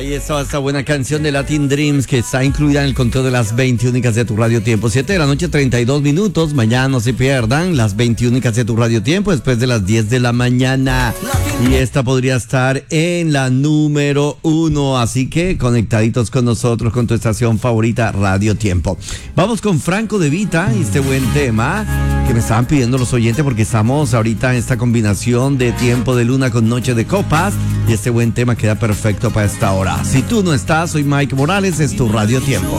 Ahí está esta buena canción de Latin Dreams que está incluida en el conteo de las 20 únicas de tu radio tiempo. 7 de la noche, 32 minutos. Mañana no se pierdan las 20 únicas de tu radio tiempo después de las 10 de la mañana. Y esta podría estar en la número 1. Así que conectaditos con nosotros, con tu estación favorita, Radio Tiempo. Vamos con Franco De Vita y este buen tema que me estaban pidiendo los oyentes porque estamos ahorita en esta combinación de tiempo de luna con noche de copas. Y este buen tema queda perfecto para esta hora. Si tú no estás, soy Mike Morales, es tu Radio Tiempo.